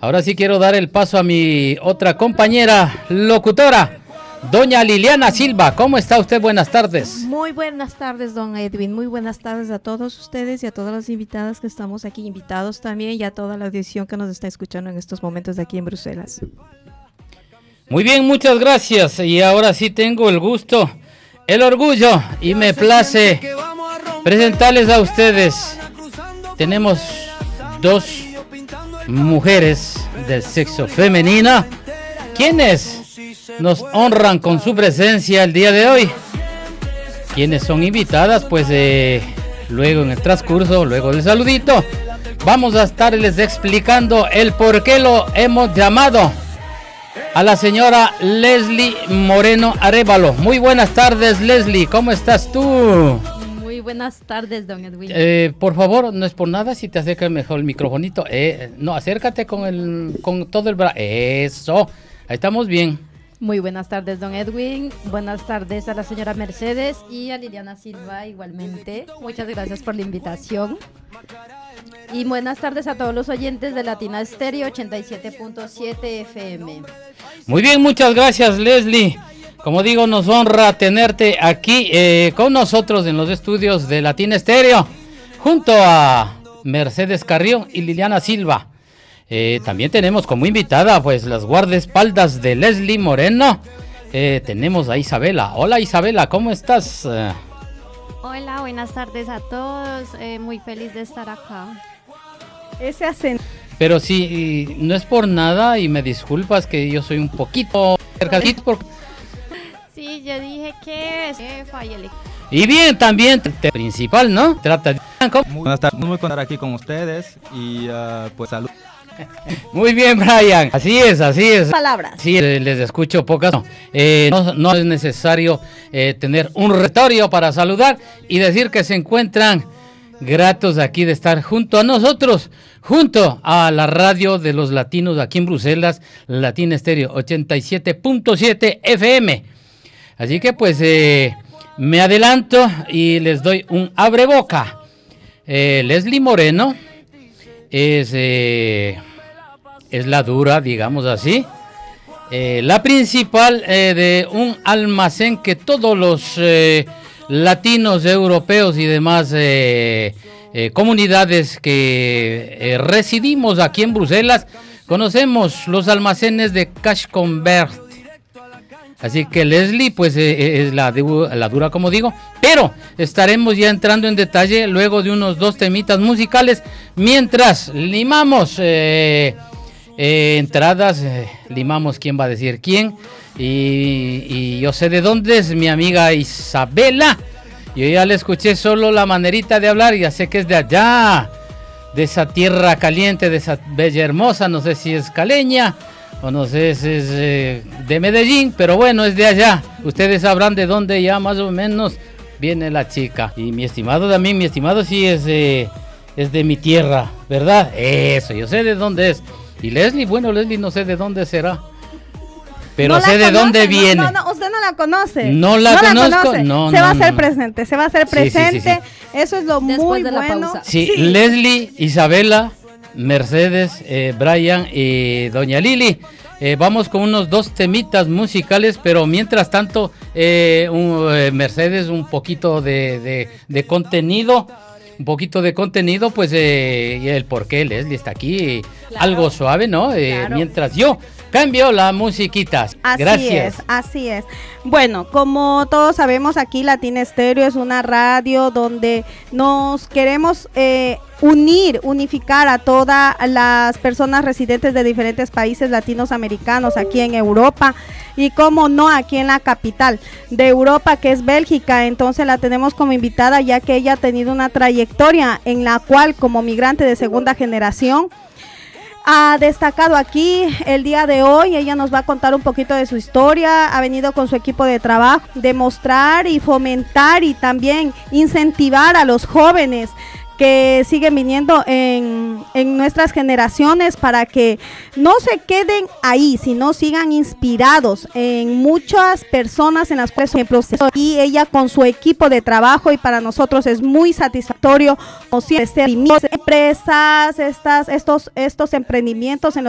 Ahora sí quiero dar el paso a mi otra compañera locutora, doña Liliana Silva. ¿Cómo está usted? Buenas tardes. Muy buenas tardes, don Edwin. Muy buenas tardes a todos ustedes y a todas las invitadas que estamos aquí, invitados también, y a toda la audición que nos está escuchando en estos momentos de aquí en Bruselas. Muy bien, muchas gracias. Y ahora sí tengo el gusto, el orgullo y me place presentarles a ustedes. Tenemos dos mujeres del sexo femenino, quienes nos honran con su presencia el día de hoy. Quienes son invitadas, pues luego en el transcurso, luego del saludito, vamos a estarles explicando el por qué lo hemos llamado a la señora Leslie Moreno Arévalo. Muy buenas tardes, Leslie, ¿cómo estás tú? Muy buenas tardes, don Edwin. Por favor, no es por nada si te acercas mejor el microfonito. No, acércate con todo el brazo. Eso, ahí estamos bien. Muy buenas tardes, don Edwin. Buenas tardes a la señora Mercedes y a Liliana Silva igualmente. Muchas gracias por la invitación. Y buenas tardes a todos los oyentes de Latina Stereo 87.7 FM. Muy bien, muchas gracias, Leslie. Como digo, nos honra tenerte aquí con nosotros en los estudios de Latina Stereo, junto a Mercedes Carrión y Liliana Silva. También tenemos como invitada pues las guardaespaldas de Leslie Moreno. Tenemos a Isabela. Hola, Isabela, ¿cómo estás? Hola, buenas tardes a todos. Muy feliz de estar acá. Ese acento. Pero sí, no es por nada y me disculpas que yo soy un poquito cercadito. Sí, yo dije que fallé. Y bien, también principal, ¿no? Trata de... Buenas tardes, muy contento de estar aquí con ustedes y pues salud. Muy bien, Brian. Así es. Palabras. Sí, les escucho pocas. No es necesario tener un retorio para saludar y decir que se encuentran gratos aquí de estar junto a nosotros, junto a la radio de los latinos aquí en Bruselas, Latina Stereo 87.7 FM. Así que pues me adelanto y les doy un abreboca. Leslie Moreno es la dura, digamos así, la principal de un almacén que todos los latinos, europeos y demás comunidades que residimos aquí en Bruselas conocemos, los almacenes de Cash Convert. Así que Leslie pues es la dura, como digo, pero estaremos ya entrando en detalle luego de unos 2 temitas musicales mientras limamos entradas, limamos quién va a decir quién, y yo sé de dónde es mi amiga Isabela. Yo ya le escuché solo la manerita de hablar, ya sé que es de allá, de esa tierra caliente, de esa bella hermosa, no sé si es caleña o no sé si es de Medellín, pero bueno, es de allá. Ustedes sabrán de dónde ya más o menos viene la chica. Y mi estimado también, sí es de mi tierra, ¿verdad? Eso, yo sé de dónde es. Y Leslie, bueno, Leslie no sé de dónde será, pero no sé de dónde viene. No, usted no la conoce. No la conozco. No, se va a hacer presente, se va a hacer presente. Sí. Eso es lo después muy de bueno. la pausa. Sí, Leslie, Isabela, Mercedes, Brian y doña Lili. Vamos con unos 2 temitas musicales, pero mientras tanto, Mercedes, un poquito de contenido. Un poquito de contenido, pues y el por qué Leslie está aquí, claro. Algo suave, ¿no? Claro. Mientras yo cambio la musiquita. Gracias. Así es. Bueno, como todos sabemos, aquí Latina Stereo es una radio donde nos queremos unificar a todas las personas residentes de diferentes países latinos americanos aquí en Europa y como no aquí en la capital de Europa, que es Bélgica. Entonces la tenemos como invitada ya que ella ha tenido una trayectoria en la cual como migrante de segunda generación ha destacado aquí el día de hoy. Ella nos va a contar un poquito de su historia, ha venido con su equipo de trabajo, demostrar y fomentar y también incentivar a los jóvenes que siguen viniendo en nuestras generaciones para que no se queden ahí, sino sigan inspirados en muchas personas en las cuales en proceso. Y ella con su equipo de trabajo, y para nosotros es muy satisfactorio, como siempre, empresas, estos emprendimientos en los